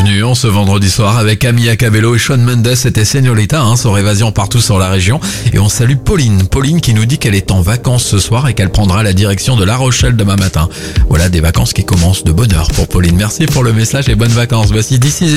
bienvenue en ce vendredi soir avec Camilla Cabello et Shawn Mendes. C'était Señorita, sur Évasion partout sur la région. Et on salue Pauline qui nous dit qu'elle est en vacances ce soir et qu'elle prendra la direction de La Rochelle demain matin. Voilà des vacances qui commencent de bonne heure pour Pauline. Merci pour le message et bonnes vacances. Voici d'ici